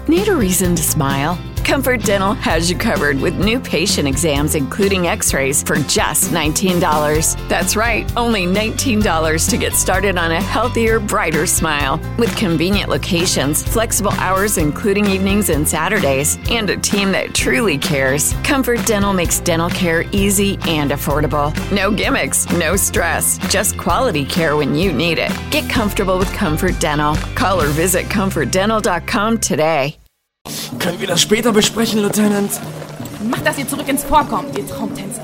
Need a reason to smile? Comfort Dental has you covered with new patient exams, including x-rays, for just $19. That's right, only $19 to get started on a healthier, brighter smile. With convenient locations, flexible hours including evenings and Saturdays, and a team that truly cares, Comfort Dental makes dental care easy and affordable. No gimmicks, no stress, just quality care when you need it. Get comfortable with Comfort Dental. Call or visit comfortdental.com today. Können wir das später besprechen, Lieutenant? Macht, dass ihr zurück ins Fort kommt, ihr Traumtänzer.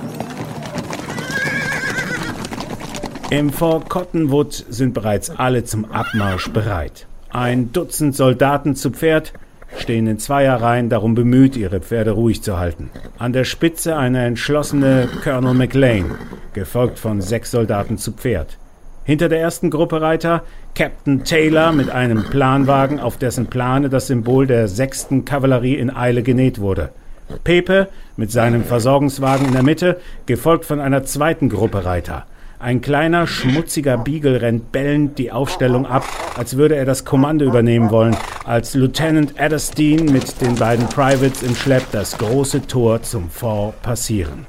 Im Fort Cottonwood sind bereits alle zum Abmarsch bereit. 1 Dutzend Soldaten zu Pferd stehen in Zweierreihen darum bemüht, ihre Pferde ruhig zu halten. An der Spitze eine entschlossene Colonel McLean, gefolgt von 6 Soldaten zu Pferd. Hinter der ersten Gruppe Reiter Captain Taylor mit einem Planwagen, auf dessen Plane das Symbol der 6. Kavallerie in Eile genäht wurde. Pepe mit seinem Versorgungswagen in der Mitte, gefolgt von einer zweiten Gruppe Reiter. Ein kleiner, schmutziger Beagle rennt bellend die Aufstellung ab, als würde er das Kommando übernehmen wollen, als Lieutenant Adderstein mit den beiden Privates im Schlepp das große Tor zum Fort passieren.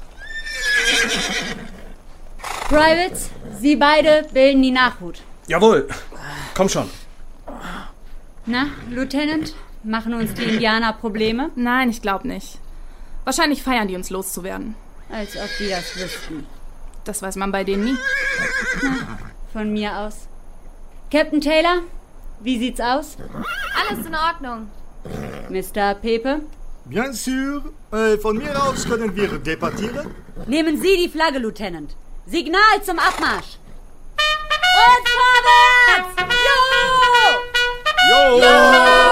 Privates, Sie beide bilden die Nachhut. Jawohl, komm schon. Na, Lieutenant, machen uns die Indianer Probleme? Nein, ich glaube nicht. Wahrscheinlich feiern die uns loszuwerden. Als ob die das wüssten. Das weiß man bei denen nie. Na, von mir aus. Captain Taylor, wie sieht's aus? Alles in Ordnung. Mr. Pepe? Bien sûr. Von mir aus können wir debattieren. Nehmen Sie die Flagge, Lieutenant. Signal zum Abmarsch. Und vorwärts! Jo! Jo!